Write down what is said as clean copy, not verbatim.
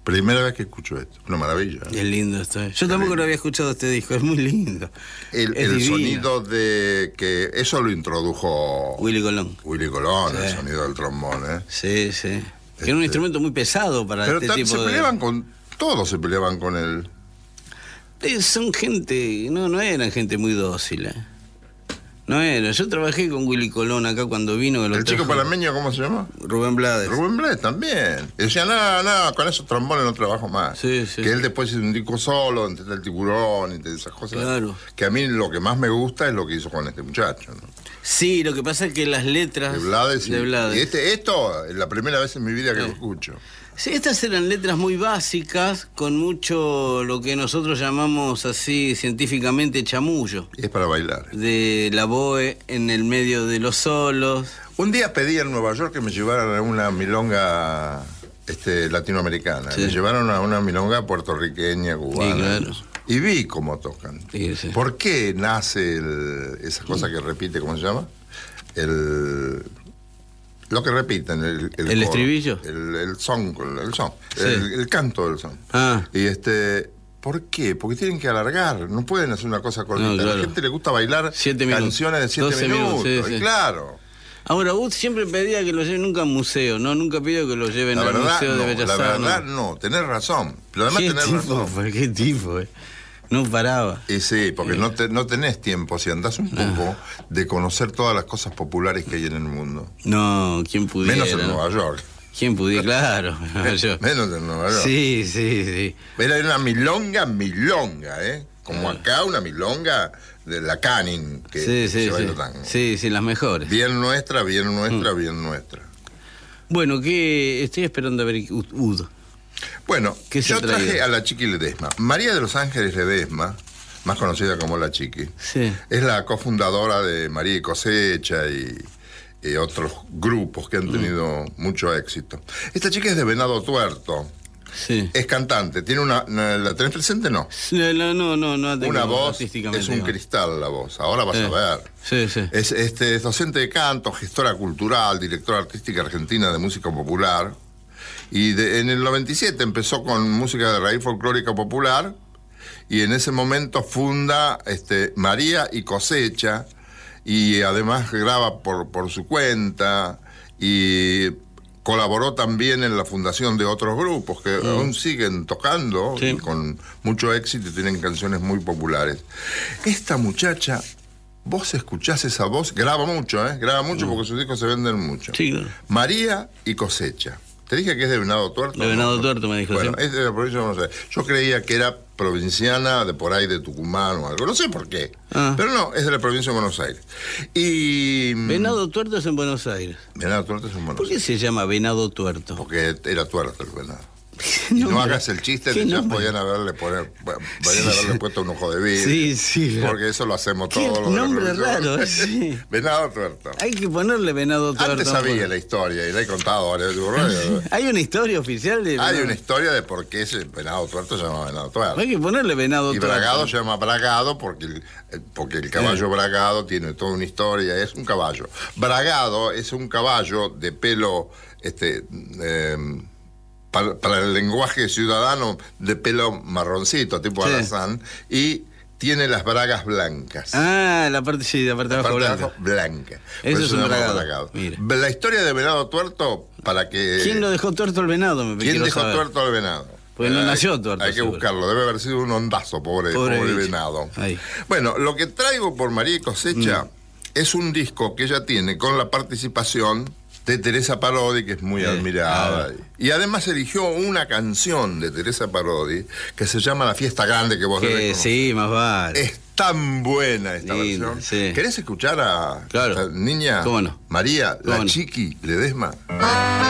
Primera vez que escucho esto, una maravilla. Es lindo esto. Yo tampoco lo había escuchado este disco, es muy lindo. El sonido de que eso lo introdujo Willy Colón. Willy Colón, Sí. el sonido del trombón, ¿eh? Sí, sí. Que era un instrumento muy pesado para Pero este tipo se de... peleaban con... Todos se peleaban con él. Son gente... No eran gente muy dócil, No era. Yo trabajé con Willy Colón acá cuando vino. Que lo ¿El chico trajo panameño cómo se llama? Rubén Blades. Rubén Blades también. Y decía, nada, con esos trombones no trabajo más. Sí, sí. Que él después hizo un disco solo, entre el tiburón y esas cosas. Claro. Que a mí lo que más me gusta es lo que hizo con este muchacho, ¿no? Sí, lo que pasa es que las letras... De Blades. De Blades. Y esto es la primera vez en mi vida que lo escucho. Sí, estas eran letras muy básicas, con mucho lo que nosotros llamamos así científicamente chamullo. Y es para bailar. De la boe en el medio de los solos. Un día pedí en Nueva York que me llevaran a una milonga latinoamericana. Sí. Me llevaron a una milonga puertorriqueña, cubana. Sí, claro. Y vi cómo tocan. Sí, sí. ¿Por qué nace esa cosa que repite, ¿cómo se llama? Lo que repiten, el coro, estribillo. El son, Sí. el canto del son. Ah. Y ¿por qué? Porque tienen que alargar, no pueden hacer una cosa cortita. No, claro. A la gente le gusta bailar 7 minutos. canciones de 7 12 minutos. sí, Y sí. claro. Ahora, Wood siempre pedía que lo lleven nunca a museo, ¿no? Nunca pidió que lo lleven La al verdad, Museo de Bellas la Artes. verdad no, tenés razón. Pero además ¿Qué tenés tipo, razón. fue? ¿Qué tipo, No paraba. Y sí, porque no tenés tiempo, si andás un poco, de conocer todas las cosas populares que hay en el mundo. No, ¿quién pudiera? Menos en Nueva York. ¿Quién pudiera? Claro. Yo. Menos en Nueva York. Sí, sí, sí. Era una milonga, ¿eh? Como acá una milonga de la Canning, que Sí, se sí, baila sí. tango. Sí, sí, las mejores. Bien nuestra, bien nuestra. Bueno, que estoy esperando a ver Ud. Bueno, ¿Qué se yo ha traído? traje a la Chiqui Ledesma. María de los Ángeles Ledesma, más conocida como la Chiqui, Sí. es la cofundadora de María y Cosecha y otros grupos que han tenido mucho éxito. Esta chica es de Venado Tuerto, Sí. es cantante, tiene ¿la tenés presente? No. No. Una voz, artísticamente, es un no. cristal la voz, ahora vas Sí. a ver. Sí, sí. Es docente de canto, gestora cultural, directora artística argentina de música popular. Y en el 97 empezó con música de raíz folclórica popular. Y en ese momento funda María y Cosecha. Y además graba por su cuenta. Y colaboró también en la fundación de otros grupos que aún siguen tocando, Sí. y con mucho éxito y tienen canciones muy populares. Esta muchacha, vos escuchás esa voz, graba mucho porque sus discos se venden mucho. Sí, claro. María y Cosecha. Te dije que es de Venado Tuerto. De Venado Tuerto me dijo, Bueno, sí. es de la provincia de Buenos Aires. Yo creía que era provinciana de por ahí de Tucumán o algo, no sé por qué. Ah. Pero no, es de la provincia de Buenos Aires. Y Venado Tuerto es en Buenos Aires. Venado Tuerto es en Buenos ¿Por qué Aires. se llama Venado Tuerto? Porque era tuerto el venado. Y no hagas el chiste ¿Qué de ya nombre? podían haberle puesto un ojo de vidrio. Sí, sí. Porque eso lo hacemos Qué todos los de la nombre provincia. raro, sí. Venado Tuerto. Hay que ponerle Venado Tuerto. Antes sabía la historia y la he contado varias veces. Hay una historia oficial de Hay Venado- una historia de por qué ese Venado Tuerto se llama Venado Tuerto. Hay que ponerle Venado Y Tuerto. Bragado se llama Bragado porque el caballo Bragado tiene toda una historia, es un caballo. Bragado es un caballo de pelo, para el lenguaje ciudadano, de pelo marroncito, tipo Sí. alazán, y tiene las bragas blancas. Ah, la parte de abajo La parte de blanca. abajo, blanca. Por Eso es se un llama bragado. Mira. La historia de Venado Tuerto, para que... ¿Quién lo dejó tuerto al venado? ¿Quién quiero dejó saber. tuerto al venado? Pues no nació tuerto, Hay que seguro. buscarlo, debe haber sido un ondazo, pobre bicho. venado. Ahí. Bueno, lo que traigo por María y Cosecha es un disco que ella tiene con la participación de Teresa Parodi, que es muy admirada. Y además eligió una canción de Teresa Parodi que se llama La Fiesta Grande, que vos debés Que conocer. sí, más vale. Es tan buena esta Linda, versión. sí. ¿Querés escuchar a Claro. esta niña? ¿Cómo no? María, la ¿Cómo no? Chiqui Ledesma.